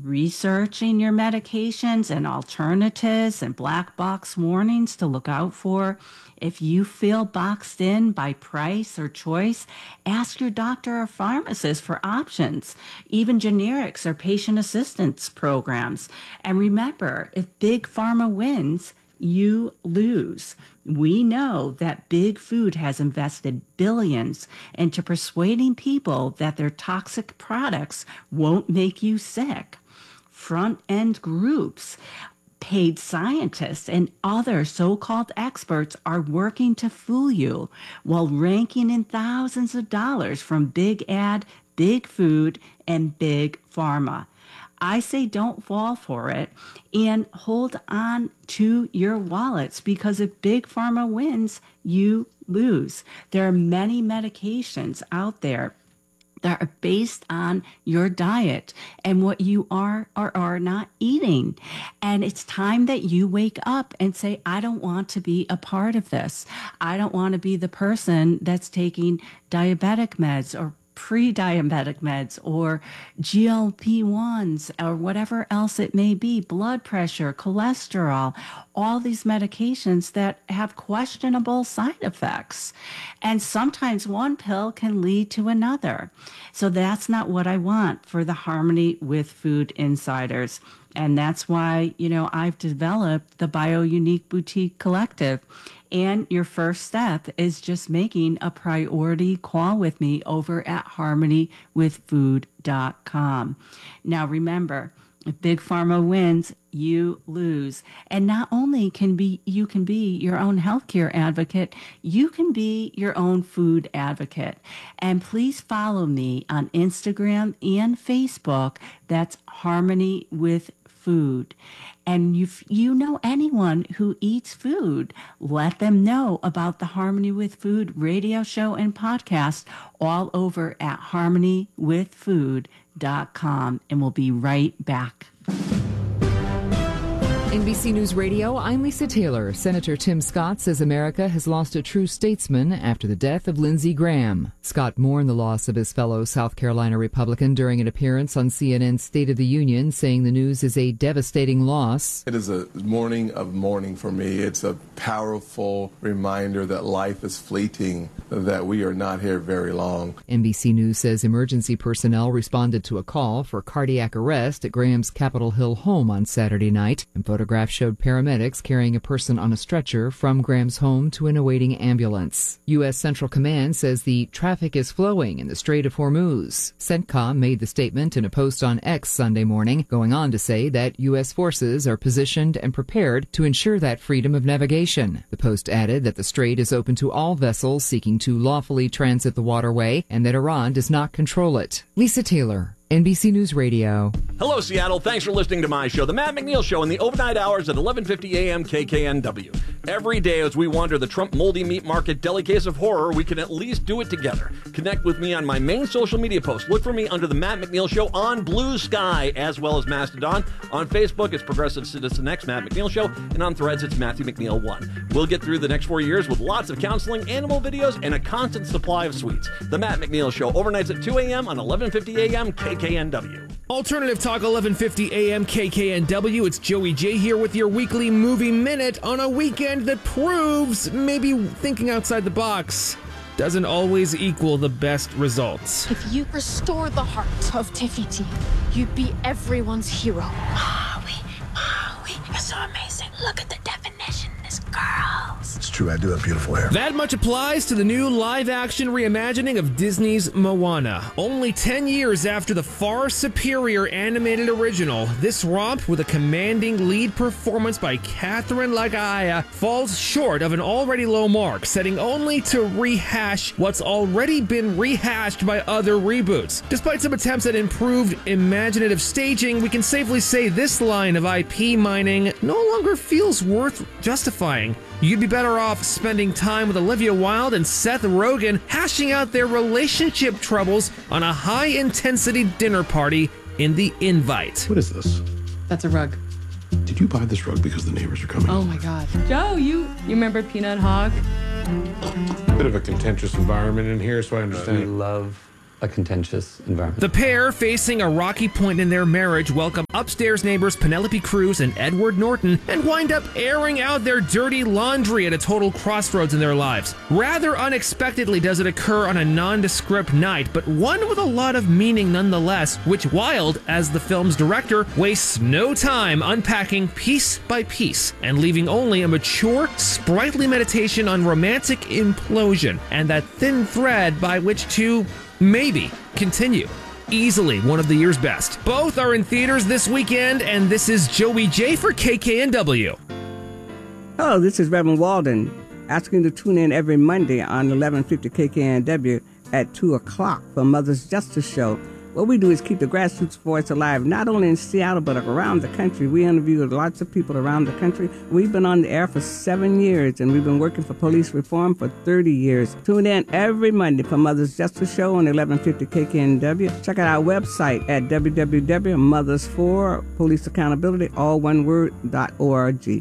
researching your medications and alternatives and black box warnings to look out for. If you feel boxed in by price or choice, ask your doctor or pharmacist for options, even generics or patient assistance programs. And remember, if Big Pharma wins, you lose. We know that Big Food has invested billions into persuading people that their toxic products won't make you sick. Front-end groups, paid scientists, and other so-called experts are working to fool you while ranking in thousands of dollars from Big Ad, Big Food, and Big Pharma. I say don't fall for it and hold on to your wallets, because if Big Pharma wins, you lose. There are many medications out there that are based on your diet and what you are or are not eating. And it's time that you wake up and say, I don't want to be a part of this. I don't want to be the person that's taking diabetic meds or pre-diabetic meds or GLP-1s or whatever else it may be, blood pressure, cholesterol, all these medications that have questionable side effects. And sometimes one pill can lead to another. So that's not what I want for the Harmony with Food Insiders. And that's why, I've developed the BioUnique Boutique Collective. And your first step is just making a priority call with me over at harmonywithfood.com. Now, remember, if Big Pharma wins, you lose. And not only you can be your own healthcare advocate, you can be your own food advocate. And please follow me on Instagram and Facebook. That's Harmony with Food. And if you know anyone who eats food, let them know about the Harmony with Food radio show and podcast all over at harmonywithfood.com. And we'll be right back. NBC News Radio, I'm Lisa Taylor. Senator Tim Scott says America has lost a true statesman after the death of Lindsey Graham. Scott mourned the loss of his fellow South Carolina Republican during an appearance on CNN's State of the Union, saying the news is a devastating loss. It is a morning of mourning for me. It's a powerful reminder that life is fleeting, that we are not here very long. NBC News says emergency personnel responded to a call for cardiac arrest at Graham's Capitol Hill home on Saturday night, and photographs showed paramedics carrying a person on a stretcher from Graham's home to an awaiting ambulance. U.S. Central Command says the traffic is flowing in the Strait of Hormuz. CENTCOM made the statement in a post on X Sunday morning, going on to say that U.S. forces are positioned and prepared to ensure that freedom of navigation. The post added that the strait is open to all vessels seeking to lawfully transit the waterway and that Iran does not control it. Lisa Taylor, NBC News Radio. Hello, Seattle. Thanks for listening to my show, The Matt McNeil Show, in the overnight hours at 11:50 a.m. KKNW. Every day as we wander the Trump moldy meat market deli case of horror, we can at least do it together. Connect with me on my main social media post. Look for me under The Matt McNeil Show on Blue Sky, as well as Mastodon. On Facebook, it's Progressive Citizen X, Matt McNeil Show, and on Threads, it's Matthew McNeil 1. We'll get through the next 4 years with lots of counseling, animal videos, and a constant supply of sweets. The Matt McNeil Show, overnights at 2 a.m. on 11:50 a.m. KKNW. Alternative Talk, 11:50 a.m. KKNW. It's Joey J here with your weekly movie minute on a weekend that proves maybe thinking outside the box doesn't always equal the best results. If you restore the heart of Te Fiti, you'd be everyone's hero. Maui, you're so amazing. Look at the definition, this girl's. It's true, I do have beautiful hair. That much applies to the new live-action reimagining of Disney's Moana. Only 10 years after the far superior animated original, this romp with a commanding lead performance by Catherine Lagaya falls short of an already low mark, setting only to rehash what's already been rehashed by other reboots. Despite some attempts at improved imaginative staging, we can safely say this line of IP mining no longer feels worth justifying. You'd be better off spending time with Olivia Wilde and Seth Rogen hashing out their relationship troubles on a high-intensity dinner party in The Invite. What is this? That's a rug. Did you buy this rug because the neighbors are coming? Oh my God. Joe, you remember Peanut Hog? Bit of a contentious environment in here, so I understand. We love a contentious environment. The pair, facing a rocky point in their marriage, welcome upstairs neighbors Penelope Cruz and Edward Norton and wind up airing out their dirty laundry at a total crossroads in their lives. Rather unexpectedly does it occur on a nondescript night, but one with a lot of meaning nonetheless, which Wilde, as the film's director, wastes no time unpacking piece by piece and leaving only a mature, sprightly meditation on romantic implosion and that thin thread by which to maybe continue. Easily one of the year's best. Both are in theaters this weekend, and this is Joey J for KKNW. Hello, this is Reverend Walden, asking you to tune in every Monday on 1150 KKNW at 2 o'clock for Mother's Justice Show. What we do is keep the grassroots voice alive, not only in Seattle, but around the country. We interview lots of people around the country. We've been on the air for 7 years, and we've been working for police reform for 30 years. Tune in every Monday for Mother's Justice Show on 1150 KKNW. Check out our website at www.mothers4policeaccountability, all one word, .org.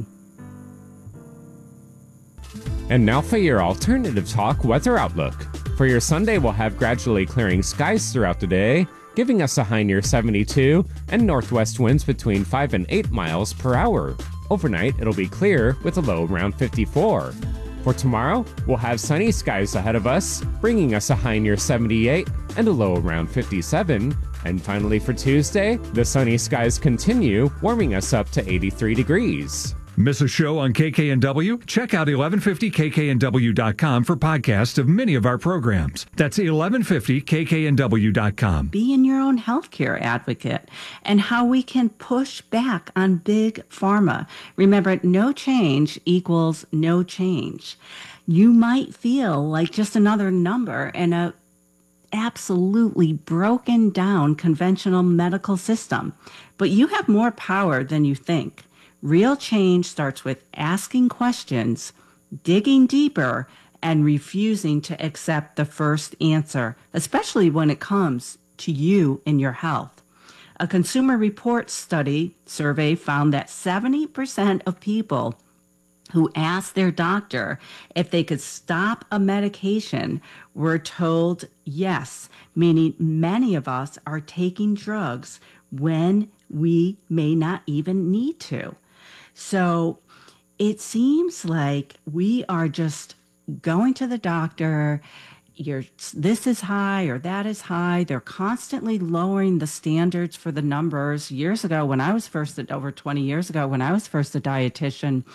And now for your alternative talk weather outlook. For your Sunday, we'll have gradually clearing skies throughout the day, giving us a high near 72 and northwest winds between 5 and 8 miles per hour. Overnight, it'll be clear with a low around 54. For tomorrow, we'll have sunny skies ahead of us, bringing us a high near 78 and a low around 57. And finally for Tuesday, the sunny skies continue, warming us up to 83 degrees. Miss a show on KKNW? Check out 1150kknw.com for podcasts of many of our programs. That's 1150kknw.com. Being your own healthcare advocate and how we can push back on big pharma. Remember, no change equals no change. You might feel like just another number in a absolutely broken down conventional medical system, but you have more power than you think. Real change starts with asking questions, digging deeper, and refusing to accept the first answer, especially when it comes to you and your health. A Consumer Reports survey found that 70% of people who asked their doctor if they could stop a medication were told yes, meaning many of us are taking drugs when we may not even need to. So it seems like we are just going to the doctor, this is high or that is high. They're constantly lowering the standards for the numbers. Years ago, over 20 years ago, when I was first a dietitian,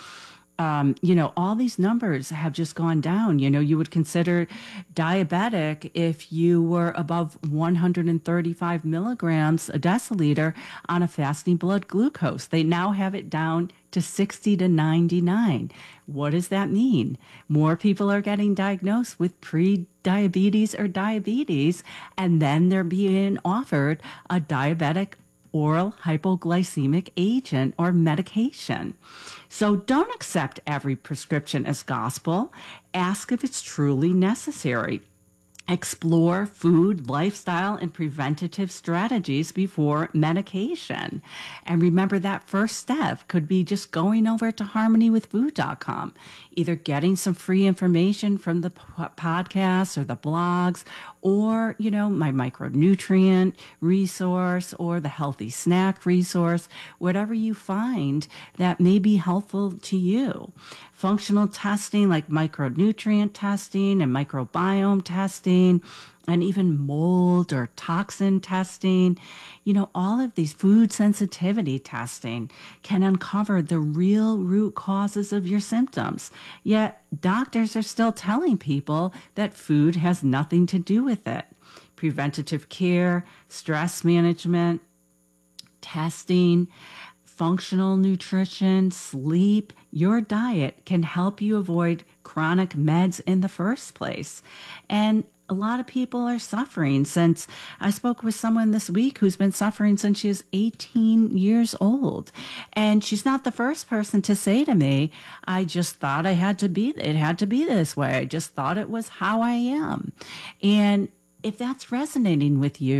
all these numbers have just gone down. You would consider diabetic if you were above 135 milligrams a deciliter on a fasting blood glucose. They now have it down to 60 to 99. What does that mean? More people are getting diagnosed with pre-diabetes or diabetes, and then they're being offered a diabetic oral hypoglycemic agent or medication. So don't accept every prescription as gospel. Ask if it's truly necessary. Explore food, lifestyle, and preventative strategies before medication. And remember, that first step could be just going over to harmonywithfood.com, either getting some free information from the podcasts or the blogs, or, my micronutrient resource or the healthy snack resource, whatever you find that may be helpful to you. Functional testing like micronutrient testing and microbiome testing, and even mold or toxin testing, all of these food sensitivity testing can uncover the real root causes of your symptoms. Yet doctors are still telling people that food has nothing to do with it. Preventative care, stress management, testing, functional nutrition, sleep, your diet can help you avoid chronic meds in the first place. And a lot of people are suffering since I spoke with someone this week who's been suffering since she was 18 years old. And she's not the first person to say to me, I just thought it had to be this way. I just thought it was how I am. And if that's resonating with you,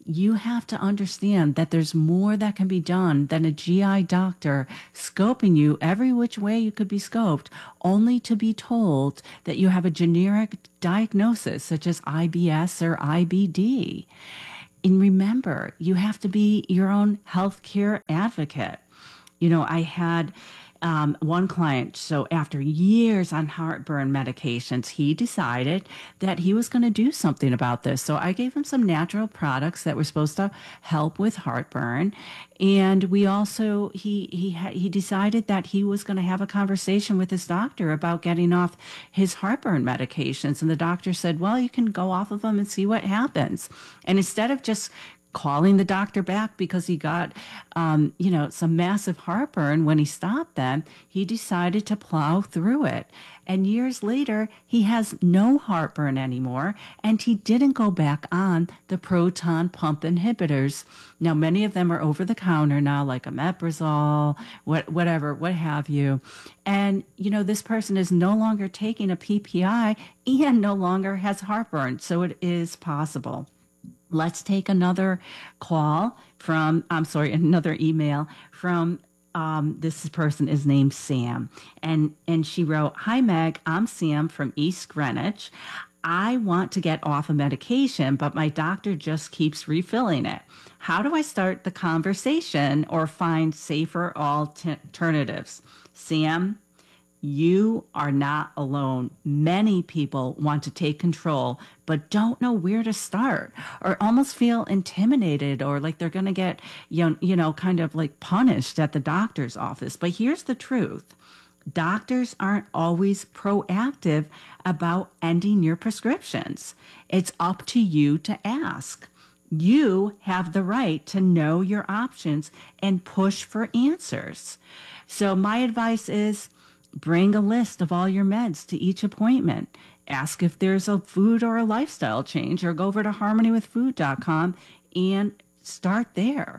you have to understand that there's more that can be done than a GI doctor scoping you every which way you could be scoped, only to be told that you have a generic diagnosis such as IBS or IBD. And remember, you have to be your own healthcare advocate. You know, I had one client, so after years on heartburn medications, he decided that he was going to do something about this. So I gave him some natural products that were supposed to help with heartburn. And we also, he decided that he was going to have a conversation with his doctor about getting off his heartburn medications. And the doctor said, well, you can go off of them and see what happens. And instead of just calling the doctor back because he got, some massive heartburn when he stopped them, he decided to plow through it. And years later, he has no heartburn anymore, and he didn't go back on the proton pump inhibitors. Now, many of them are over the counter now, like omeprazole, what have you. And, this person is no longer taking a PPI and no longer has heartburn. So it is possible. Let's take another another email from this person is named Sam. And she wrote, "Hi, Meg, I'm Sam from East Greenwich. I want to get off a medication, but my doctor just keeps refilling it. How do I start the conversation or find safer alternatives?" Sam, you are not alone. Many people want to take control, but don't know where to start, or almost feel intimidated, or like they're going to get, kind of like punished at the doctor's office. But here's the truth. Doctors aren't always proactive about ending your prescriptions. It's up to you to ask. You have the right to know your options and push for answers. So my advice is, bring a list of all your meds to each appointment. Ask if there's a food or a lifestyle change, or go over to harmonywithfood.com and start there.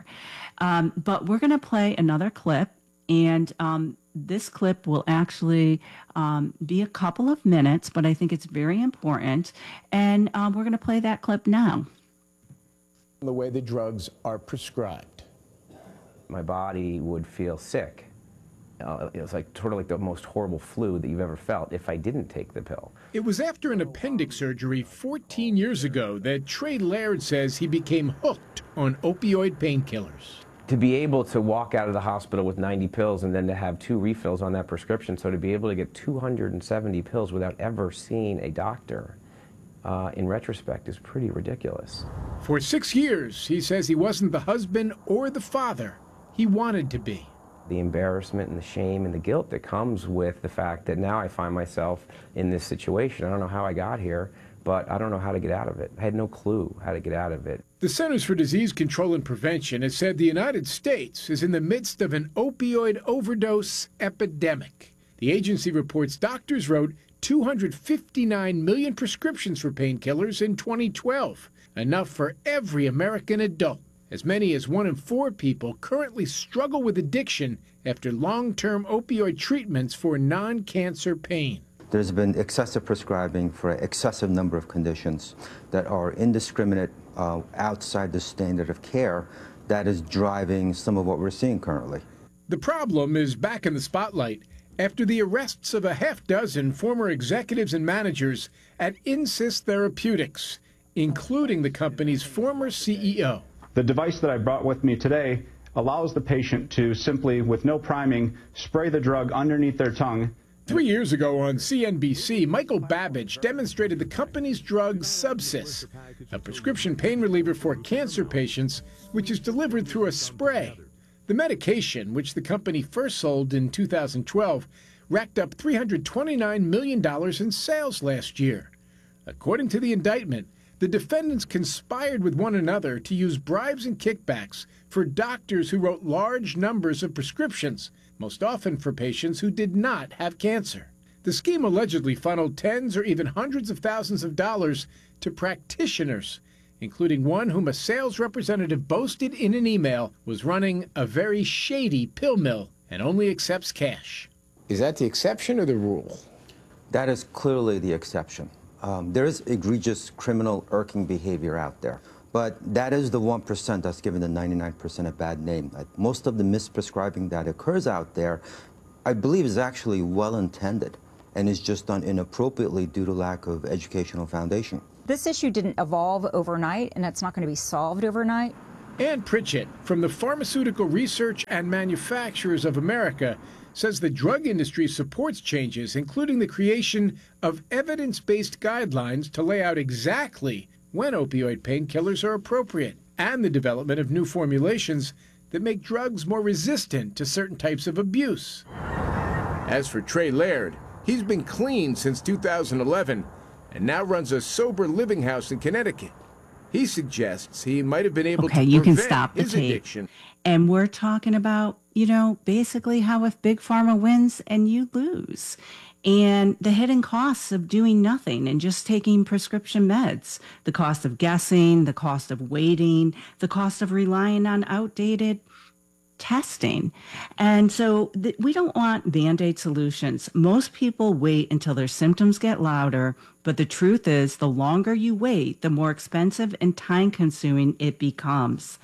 But we're going to play another clip, and this clip will actually be a couple of minutes, but I think it's very important. And we're going to play that clip now. The way the drugs are prescribed. My body would feel sick. It was sort of like the most horrible flu that you've ever felt if I didn't take the pill. It was after an appendix surgery 14 years ago that Trey Laird says he became hooked on opioid painkillers. To be able to walk out of the hospital with 90 pills and then to have 2 refills on that prescription, so to be able to get 270 pills without ever seeing a doctor, in retrospect, is pretty ridiculous. For 6 years, he says he wasn't the husband or the father he wanted to be. The embarrassment and the shame and the guilt that comes with the fact that now I find myself in this situation. I don't know how I got here, but I don't know how to get out of it. I had no clue how to get out of it. The Centers for Disease Control and Prevention has said the United States is in the midst of an opioid overdose epidemic. The agency reports doctors wrote 259 million prescriptions for painkillers in 2012, enough for every American adult. As many as 1 in 4 people currently struggle with addiction after long-term opioid treatments for non-cancer pain. There's been excessive prescribing for an excessive number of conditions that are indiscriminate, outside the standard of care, that is driving some of what we're seeing currently. The problem is back in the spotlight after the arrests of a half-dozen former executives and managers at Insys Therapeutics, including the company's former CEO. The device that I brought with me today allows the patient to simply, with no priming, spray the drug underneath their tongue. 3 years ago on CNBC, Michael Babbage demonstrated the company's drug Subsys, a prescription pain reliever for cancer patients, which is delivered through a spray. The medication, which the company first sold in 2012, racked up $329 million in sales last year. According to the indictment, the defendants conspired with one another to use bribes and kickbacks for doctors who wrote large numbers of prescriptions, most often for patients who did not have cancer. The scheme allegedly funneled tens or even hundreds of thousands of dollars to practitioners, including one whom a sales representative boasted in an email was running a very shady pill mill and only accepts cash. Is that the exception or the rule? That is clearly the exception. There is egregious criminal irking behavior out there. But that is the 1% that's given the 99% a bad name. Most of the misprescribing that occurs out there, I believe, is actually well-intended and is just done inappropriately due to lack of educational foundation. This issue didn't evolve overnight, and it's not going to be solved overnight. Ann Pritchett from the Pharmaceutical Research and Manufacturers of America says the drug industry supports changes, including the creation of evidence-based guidelines to lay out exactly when opioid painkillers are appropriate, and the development of new formulations that make drugs more resistant to certain types of abuse. As for Trey Laird, he's been clean since 2011 and now runs a sober living house in Connecticut. He suggests he might have been able to you can prevent stop the his tape. addiction. And we're talking about, basically how if Big Pharma wins and you lose, and the hidden costs of doing nothing and just taking prescription meds, the cost of guessing, the cost of waiting, the cost of relying on outdated testing. And so we don't want Band-Aid solutions. Most people wait until their symptoms get louder, but the truth is the longer you wait, the more expensive and time-consuming it becomes.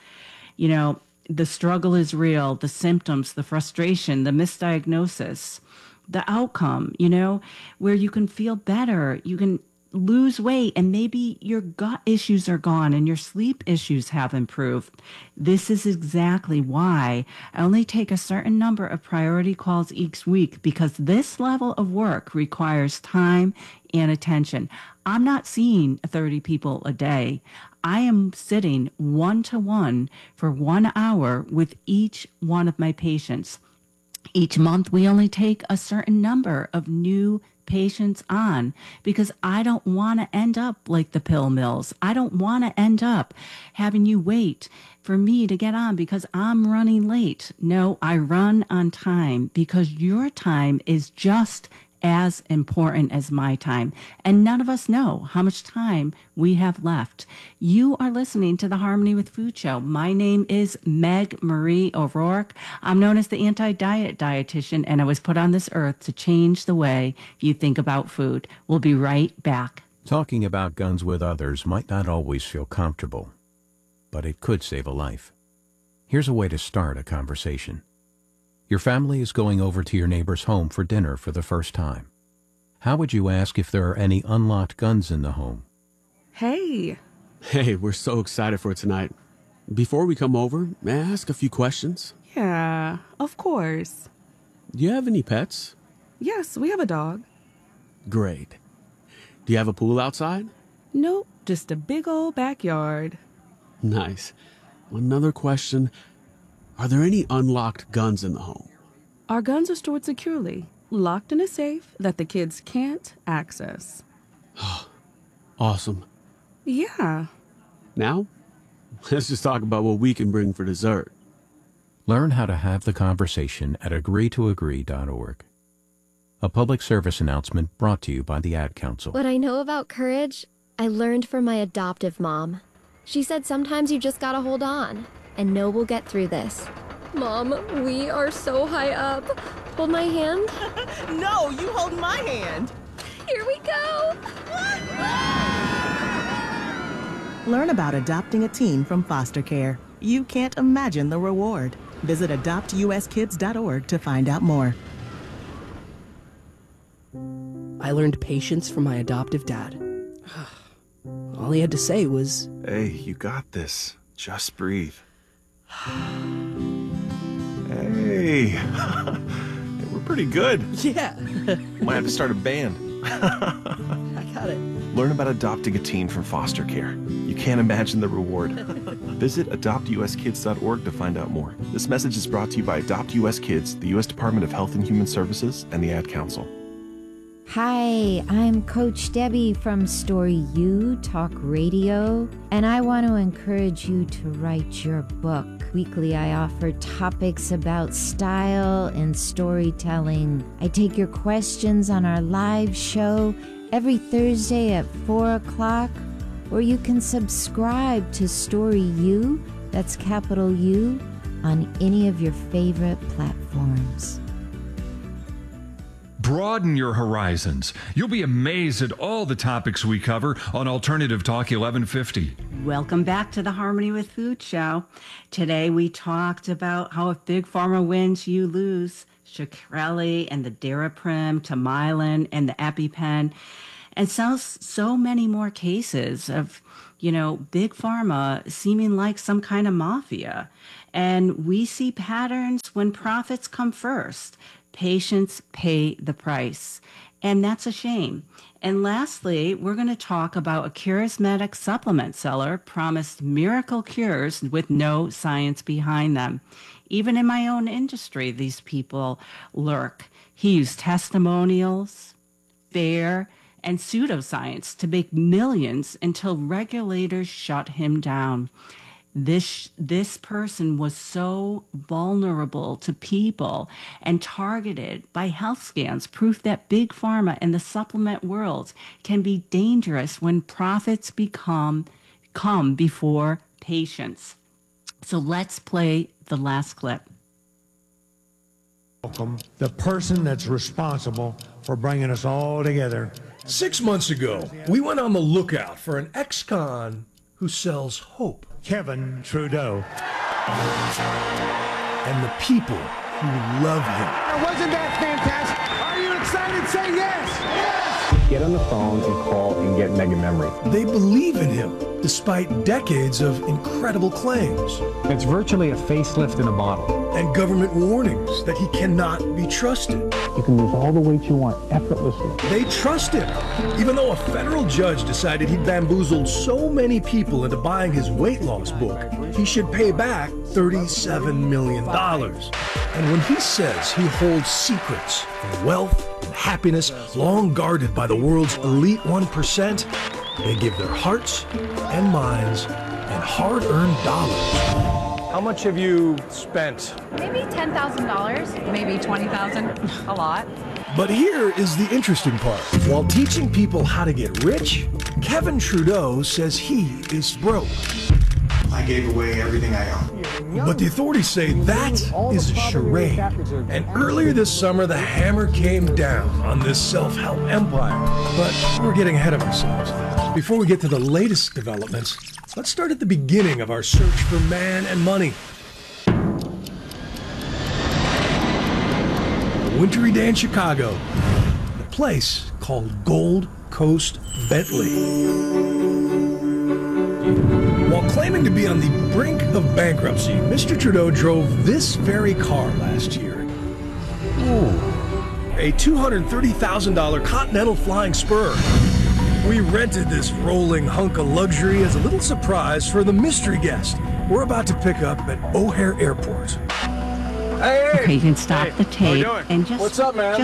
The struggle is real, the symptoms, the frustration, the misdiagnosis, the outcome, where you can feel better, you can lose weight, and maybe your gut issues are gone and your sleep issues have improved. This is exactly why I only take a certain number of priority calls each week, because this level of work requires time and attention. I'm not seeing 30 people a day. I am sitting one-to-one for 1 hour with each one of my patients. Each month, we only take a certain number of new patients on, because I don't want to end up like the pill mills. I don't want to end up having you wait for me to get on because I'm running late. No, I run on time, because your time is just as important as my time. And none of us know how much time we have left. You are listening to the Harmony with Food Show. My name is Meg Marie O'Rourke. I'm known as the anti-diet dietitian, and I was put on this earth to change the way you think about food. We'll be right back. Talking about guns with others might not always feel comfortable, but it could save a life. Here's a way to start a conversation. Your family is going over to your neighbor's home for dinner for the first time. How would you ask if there are any unlocked guns in the home? Hey, we're so excited for tonight. Before we come over, may I ask a few questions? Yeah, of course. Do you have any pets? Yes, we have a dog. Great. Do you have a pool outside? Nope, just a big old backyard. Nice. Another question. Are there any unlocked guns in the home? Our guns are stored securely, locked in a safe that the kids can't access. Awesome. Yeah. Now, let's just talk about what we can bring for dessert. Learn how to have the conversation at agreetoagree.org. A public service announcement brought to you by the Ad Council. What I know about courage, I learned from my adoptive mom. She said sometimes you just gotta hold on and know we'll get through this. Mom, we are so high up. Hold my hand. No, you hold my hand. Here we go. Learn about adopting a teen from foster care. You can't imagine the reward. Visit adoptuskids.org to find out more. I learned patience from my adoptive dad. All he had to say was, "Hey, you got this. Just breathe." Hey, we're pretty good. Yeah. Might have to start a band. I got it. Learn about adopting a teen from foster care. You can't imagine the reward. Visit adoptuskids.org to find out more. This message is brought to you by Adopt US Kids, the U.S. Department of Health and Human Services, and the Ad Council. Hi, I'm Coach Debbie from Story U Talk Radio, and I want to encourage you to write your book. Weekly, I offer topics about style and storytelling. I take your questions on our live show every Thursday at 4 o'clock, or you can subscribe to Story U, that's capital U, on any of your favorite platforms. Broaden your horizons. You'll be amazed at all the topics we cover on Alternative Talk 1150. Welcome back to the Harmony with Food show. Today we talked about how if Big Pharma wins, you lose. Shkreli and the Daraprim, Tamylan and the EpiPen, and so many more cases of, Big Pharma seeming like some kind of mafia. And we see patterns when profits come first. Patients pay the price. And that's a shame. And lastly, we're going to talk about a charismatic supplement seller promised miracle cures with no science behind them. Even in my own industry, these people lurk. He used testimonials, fair, and pseudoscience to make millions until regulators shut him down. This person was so vulnerable to people and targeted by health scans, proof that Big Pharma and the supplement world can be dangerous when profits come before patients. So let's play the last clip. Welcome the person that's responsible for bringing us all together. 6 months ago, we went on the lookout for an ex-con who sells hope. Kevin Trudeau. And the people who love him. Wasn't that fantastic? Are you excited? Say yes! Yes! Get on the phone and call and get Mega Memory. They believe in him, despite decades of incredible claims. It's virtually a facelift in a bottle. And government warnings that he cannot be trusted. You can lose all the weight you want effortlessly. They trust him, even though a federal judge decided he bamboozled so many people into buying his weight loss book, he should pay back $37 million. And when he says he holds secrets of wealth and happiness long guarded by the world's elite 1%, they give their hearts and minds and hard-earned dollars. How much have you spent? Maybe $10,000, maybe $20,000, a lot. But here is the interesting part. While teaching people how to get rich, Kevin Trudeau says he is broke. I gave away everything I own. But the authorities say that is a charade. And earlier this summer, the hammer came down on this self-help empire. But we're getting ahead of ourselves. Before we get to the latest developments, let's start at the beginning of our search for man and money. A wintry day in Chicago, a place called Gold Coast Bentley. While claiming to be on the brink of bankruptcy, Mr. Trudeau drove this very car last year. A $230,000 Continental Flying Spur. We rented this rolling hunk of luxury as a little surprise for the mystery guest we're about to pick up at O'Hare Airport. Hey, okay, you can stop the tape and just what's up, man?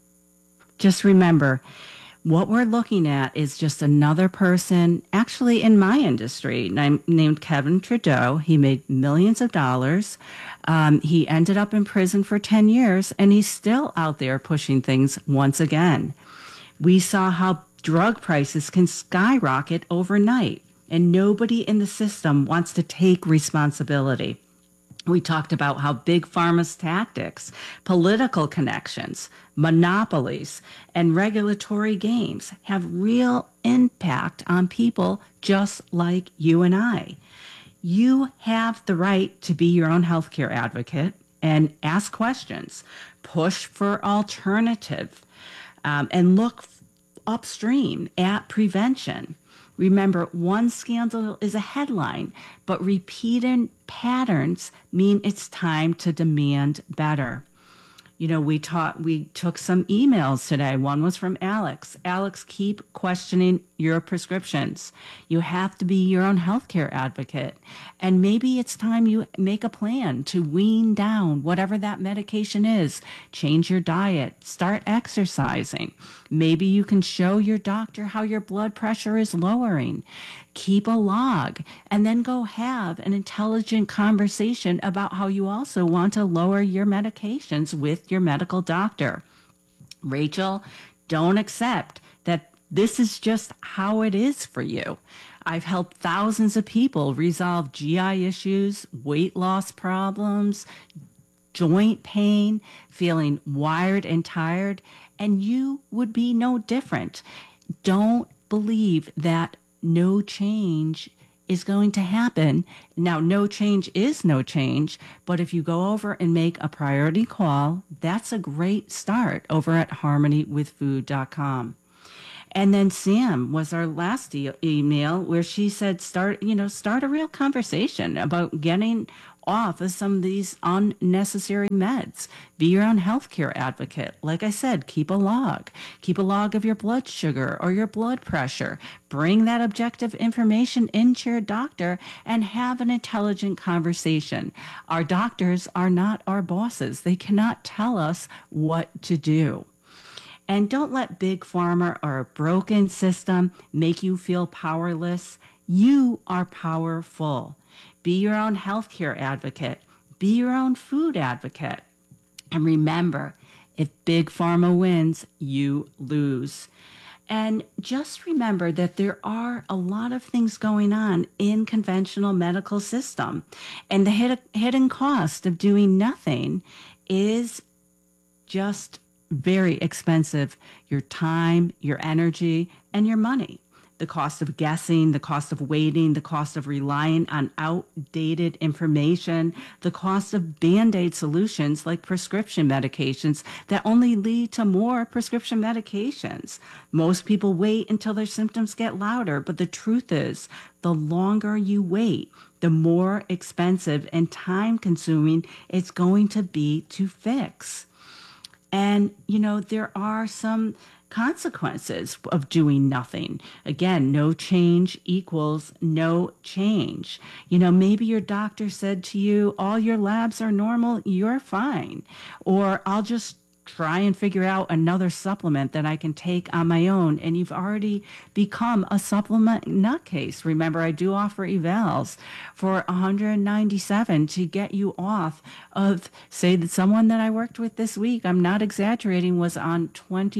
Just remember, what we're looking at is just another person, actually in my industry, named Kevin Trudeau. He made millions of dollars. He ended up in prison for 10 years, and he's still out there pushing things once again. We saw how drug prices can skyrocket overnight, and nobody in the system wants to take responsibility. We talked about how Big Pharma's tactics, political connections, monopolies, and regulatory games have real impact on people just like you and I. You have the right to be your own healthcare advocate and ask questions, push for alternative, and look upstream at prevention. Remember, one scandal is a headline, but repeated patterns mean it's time to demand better. You know, we took some emails today. One was from Alex. Alex, keep questioning your prescriptions. You have to be your own healthcare advocate. And maybe it's time you make a plan to wean down whatever that medication is. Change your diet. Start exercising. Maybe you can show your doctor how your blood pressure is lowering. Keep a log, and then go have an intelligent conversation about how you also want to lower your medications with your medical doctor. Rachel, don't accept that this is just how it is for you. I've helped thousands of people resolve GI issues, weight loss problems, joint pain, feeling wired and tired, and you would be no different. Don't believe that no change is going to happen. Now, no change is no change, but if you go over and make a priority call, that's a great start over at harmonywithfood.com. And then Sam was our last email where she said, start a real conversation about getting off of some of these unnecessary meds. Be your own healthcare advocate. Like I said, keep a log. Keep a log of your blood sugar or your blood pressure. Bring that objective information into your doctor and have an intelligent conversation. Our doctors are not our bosses. They cannot tell us what to do. And don't let Big Pharma or a broken system make you feel powerless. You are powerful. Be your own healthcare advocate. Be your own food advocate. And remember, if Big Pharma wins, you lose. And just remember that there are a lot of things going on in conventional medical system. And the hidden cost of doing nothing is just very expensive. Your time, your energy, and your money. The cost of guessing, the cost of waiting, the cost of relying on outdated information, the cost of Band-Aid solutions like prescription medications that only lead to more prescription medications. Most people wait until their symptoms get louder, but the truth is, the longer you wait, the more expensive and time-consuming it's going to be to fix. And, there are some consequences of doing nothing. Again, no change equals no change. Maybe your doctor said to you, all your labs are normal, you're fine. Or I'll just try and figure out another supplement that I can take on my own. And you've already become a supplement nutcase. Remember, I do offer evals for $197 to get you off of, say, that someone that I worked with this week, I'm not exaggerating, was on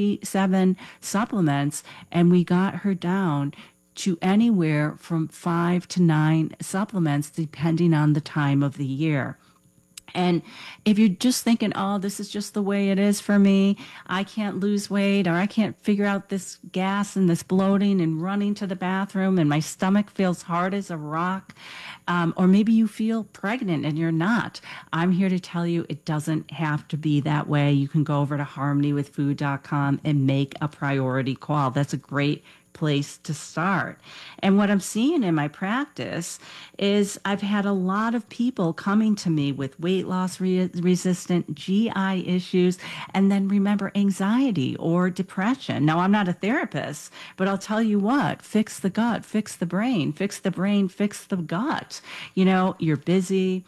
27 supplements, and we got her down to anywhere from 5 to 9 supplements, depending on the time of the year. And if you're just thinking, oh, this is just the way it is for me, I can't lose weight, or I can't figure out this gas and this bloating and running to the bathroom and my stomach feels hard as a rock, or maybe you feel pregnant and you're not, I'm here to tell you it doesn't have to be that way. You can go over to harmonywithfood.com and make a priority call. That's a great place to start. And what I'm seeing in my practice is I've had a lot of people coming to me with weight loss resistant GI issues, and then remember, anxiety or depression. Now, I'm not a therapist, but I'll tell you what, fix the gut, fix the brain, fix the brain, fix the gut. You're busy.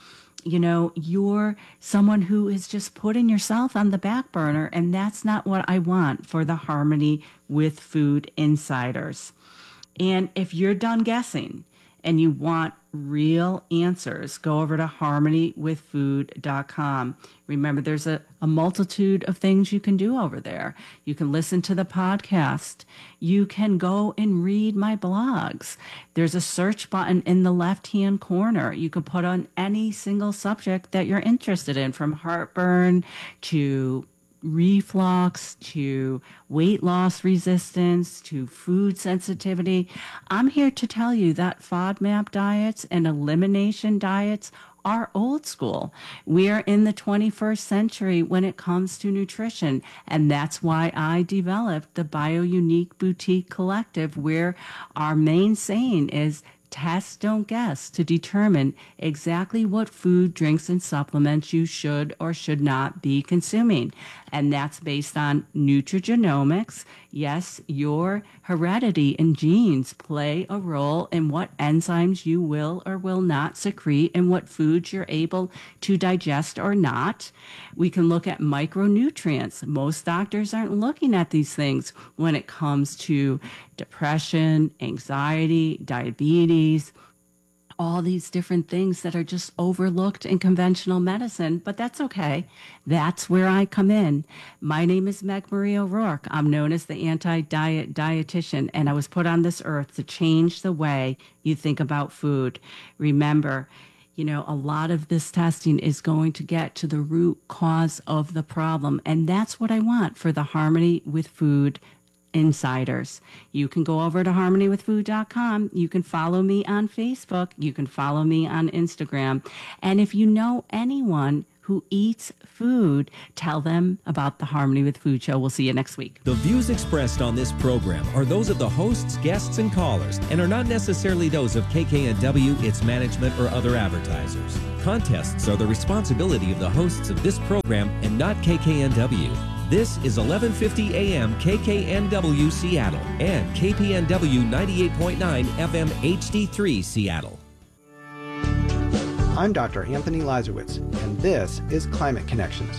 You're someone who is just putting yourself on the back burner, and that's not what I want for the Harmony with Food Insiders. And if you're done guessing and you want real answers, go over to harmonywithfood.com. Remember, there's a multitude of things you can do over there. You can listen to the podcast. You can go and read my blogs. There's a search button in the left-hand corner. You can put on any single subject that you're interested in, from heartburn to reflux to weight loss resistance to food sensitivity. I'm here to tell you that FODMAP diets and elimination diets are old school. We are in the 21st century when it comes to nutrition, and that's why I developed the BioUnique Boutique Collective, where our main saying is test, don't guess, to determine exactly what food, drinks, and supplements you should or should not be consuming. And that's based on nutrigenomics. Yes, your heredity and genes play a role in what enzymes you will or will not secrete and what foods you're able to digest or not. We can look at micronutrients. Most doctors aren't looking at these things when it comes to depression, anxiety, diabetes, all these different things that are just overlooked in conventional medicine, but that's okay. That's where I come in. My name is Meg Marie O'Rourke. I'm known as the anti-diet dietitian, and I was put on this earth to change the way you think about food. Remember, You know, a lot of this testing is going to get to the root cause of the problem. And that's what I want for the Harmony with Food insiders. You can go over to harmonywithfood.com. You can follow me on Facebook. You can follow me on Instagram. And if you know anyone who eats food, tell them about the Harmony with Food show. We'll see you next week. The views expressed on this program are those of the hosts, guests, and callers, and are not necessarily those of KKNW, its management, or other advertisers. Contests are the responsibility of the hosts of this program and not KKNW. This is 1150 AM KKNW Seattle and KPNW 98.9 FM HD3 Seattle. I'm Dr. Anthony Lazarowitz, and this is Climate Connections.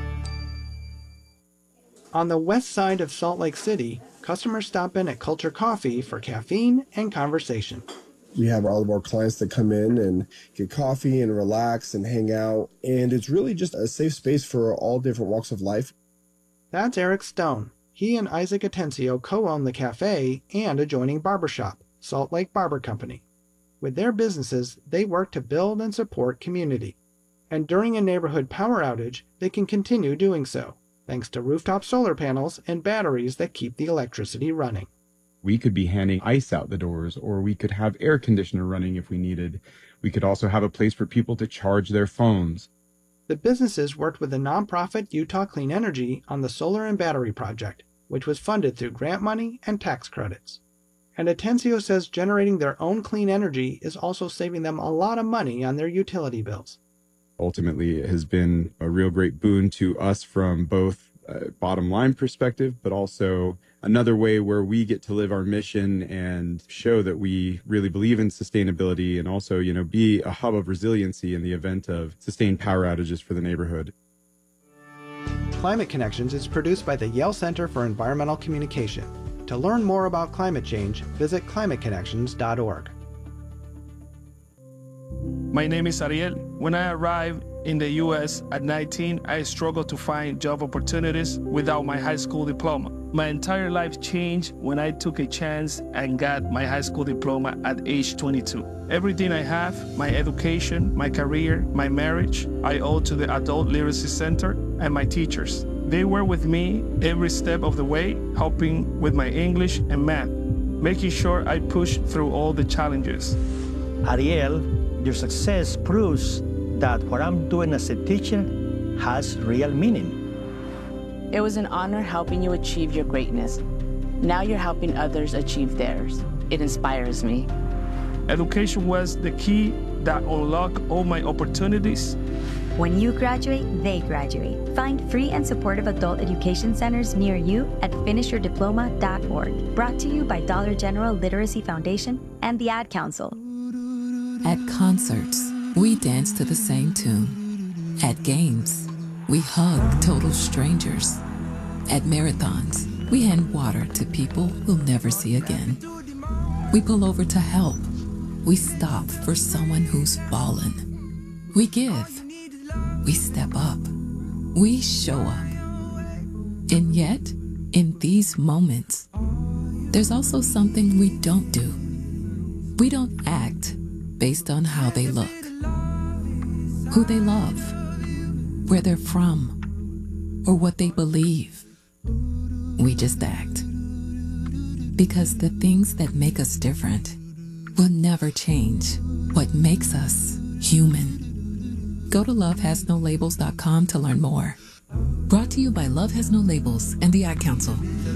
On the west side of Salt Lake City, customers stop in at Culture Coffee for caffeine and conversation. We have all of our clients that come in and get coffee and relax and hang out, and it's really just a safe space for all different walks of life. That's Eric Stone. He and Isaac Atencio co-own the cafe and adjoining barbershop, Salt Lake Barber Company. With their businesses, they work to build and support community. And during a neighborhood power outage, they can continue doing so, thanks to rooftop solar panels and batteries that keep the electricity running. We could be handing ice out the doors, or we could have air conditioner running if we needed. We could also have a place for people to charge their phones. The businesses worked with the nonprofit Utah Clean Energy on the solar and battery project, which was funded through grant money and tax credits. And Atencio says generating their own clean energy is also saving them a lot of money on their utility bills. Ultimately, it has been a real great boon to us from both a bottom line perspective, but also another way where we get to live our mission and show that we really believe in sustainability and also, you know, be a hub of resiliency in the event of sustained power outages for the neighborhood. Climate Connections is produced by the Yale Center for Environmental Communication. To learn more about climate change, visit climateconnections.org. My name is Ariel. When I arrived in the U.S. at 19, I struggled to find job opportunities without my high school diploma. My entire life changed when I took a chance and got my high school diploma at age 22. Everything I have, my education, my career, my marriage, I owe to the Adult Literacy Center and my teachers. They were with me every step of the way, helping with my English and math, making sure I pushed through all the challenges. Ariel, your success proves that what I'm doing as a teacher has real meaning. It was an honor helping you achieve your greatness. Now you're helping others achieve theirs. It inspires me. Education was the key that unlocked all my opportunities. When you graduate, they graduate. Find free and supportive adult education centers near you at finishyourdiploma.org. Brought to you by Dollar General Literacy Foundation and the Ad Council. At concerts, we dance to the same tune. At games, we hug total strangers. At marathons, we hand water to people we'll never see again. We pull over to help. We stop for someone who's fallen. We give. We step up. We show up. And yet, in these moments, there's also something we don't do. We don't act based on how they look, who they love, where they're from, or what they believe. We just act. Because the things that make us different will never change what makes us human. Go to lovehasnolabels.com to learn more. Brought to you by Love Has No Labels and the Ad Council.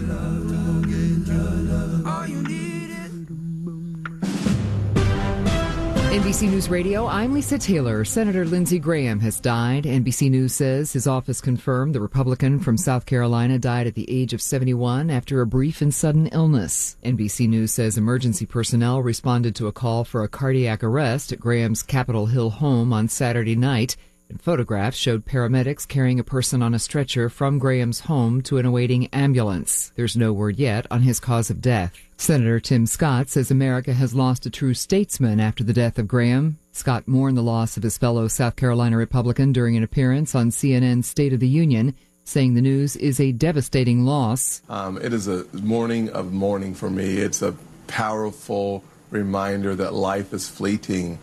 NBC News Radio, I'm Lisa Taylor. Senator Lindsey Graham has died. NBC News says his office confirmed the Republican from South Carolina died at the age of 71 after a brief and sudden illness. NBC News says emergency personnel responded to a call for a cardiac arrest at Graham's Capitol Hill home on Saturday night, and photographs showed paramedics carrying a person on a stretcher from Graham's home to an awaiting ambulance. There's no word yet on his cause of death. Senator Tim Scott says America has lost a true statesman after the death of Graham. Scott mourned the loss of his fellow South Carolina Republican during an appearance on CNN's State of the Union, saying the news is a devastating loss. It is a morning of mourning for me. It's a powerful reminder that life is fleeting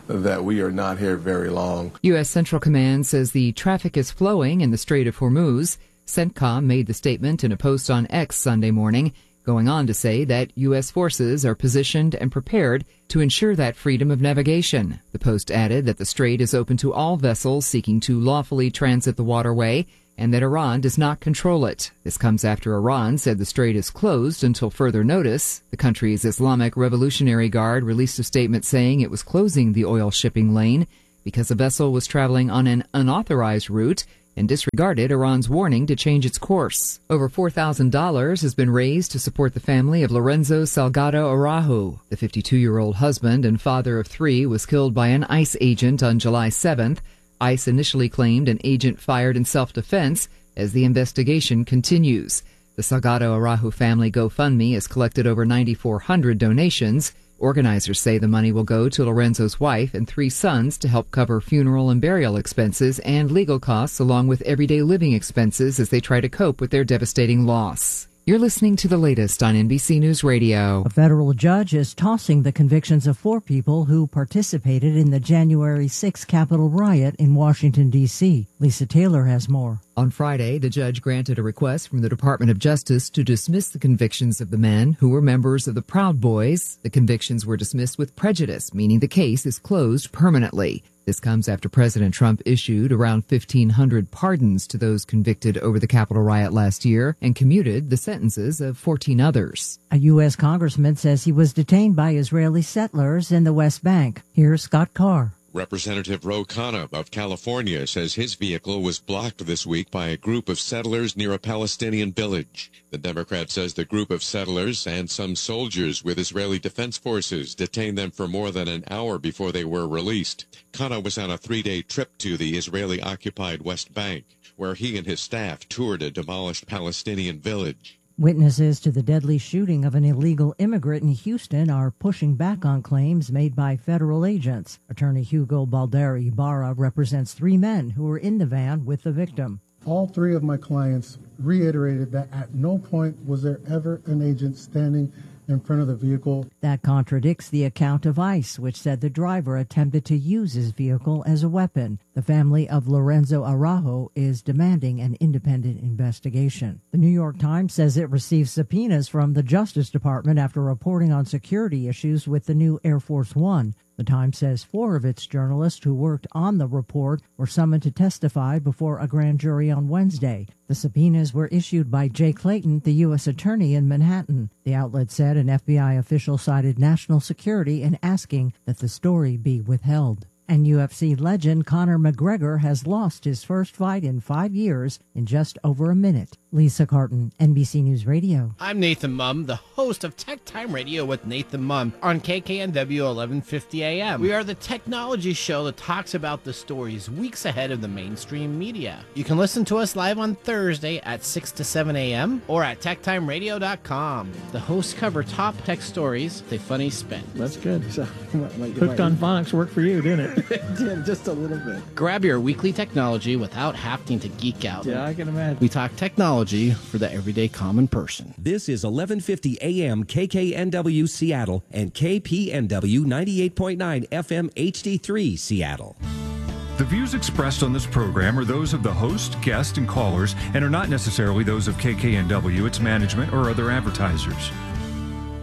that we are not here very long. U.S. Central Command says the traffic is flowing in the Strait of Hormuz. CENTCOM made the statement in a post on X Sunday morning, going on to say that U.S. forces are positioned and prepared to ensure that freedom of navigation. The post added that the strait is open to all vessels seeking to lawfully transit the waterway and that Iran does not control it. This comes after Iran said the strait is closed until further notice. The country's Islamic Revolutionary Guard released a statement saying it was closing the oil shipping lane because a vessel was traveling on an unauthorized route and disregarded Iran's warning to change its course. Over $4,000 has been raised to support the family of Lorenzo Salgado Araujo. The 52-year-old husband and father of 3 was killed by an ICE agent on July 7th. ICE initially claimed an agent fired in self-defense as the investigation continues. The Salgado Araujo family GoFundMe has collected over 9,400 donations. Organizers say the money will go to Lorenzo's wife and 3 sons to help cover funeral and burial expenses and legal costs along with everyday living expenses as they try to cope with their devastating loss. You're listening to the latest on NBC News Radio. A federal judge is tossing the convictions of 4 people who participated in the January 6th Capitol riot in Washington, D.C. Lisa Taylor has more. On Friday, the judge granted a request from the Department of Justice to dismiss the convictions of the men who were members of the Proud Boys. The convictions were dismissed with prejudice, meaning the case is closed permanently. This comes after President Trump issued around 1,500 pardons to those convicted over the Capitol riot last year and commuted the sentences of 14 others. A U.S. congressman says he was detained by Israeli settlers in the West Bank. Here's Scott Carr. Representative Ro Khanna of California says his vehicle was blocked this week by a group of settlers near a Palestinian village. The Democrat says the group of settlers and some soldiers with Israeli Defense Forces detained them for more than an hour before they were released. Khanna was on a 3-day trip to the Israeli-occupied West Bank, where he and his staff toured a demolished Palestinian village. Witnesses to the deadly shooting of an illegal immigrant in Houston are pushing back on claims made by federal agents. Attorney Hugo Balderi Ibarra represents 3 men who were in the van with the victim. All 3 of my clients reiterated that at no point was there ever an agent standing in front of the vehicle. That contradicts the account of ICE, which said the driver attempted to use his vehicle as a weapon. The family of Lorenzo Araujo is demanding an independent investigation. The New York Times says it received subpoenas from the Justice Department after reporting on security issues with the new Air Force One. The Times says 4 of its journalists who worked on the report were summoned to testify before a grand jury on Wednesday. The subpoenas were issued by Jay Clayton, the U.S. attorney in Manhattan. The outlet said an FBI official cited national security in asking that the story be withheld. And UFC legend Conor McGregor has lost his first fight in 5 years in just over a minute. Lisa Carton, NBC News Radio. I'm Nathan Mumm, the host of Tech Time Radio with Nathan Mumm on KKNW 1150 AM. We are the technology show that talks about the stories weeks ahead of the mainstream media. You can listen to us live on Thursday at 6 to 7 a.m. or at techtimeradio.com. The hosts cover top tech stories with a funny spin. That's good. So, Hooked on Phonics worked for you, didn't it? It did, just a little bit. Grab your weekly technology without having to geek out. Yeah, I can imagine. We talk technology for the everyday common person. This is 1150 AM KKNW Seattle and KPNW 98.9 FM HD3 Seattle. The views expressed on this program are those of the host, guest, and callers and are not necessarily those of KKNW, its management, or other advertisers.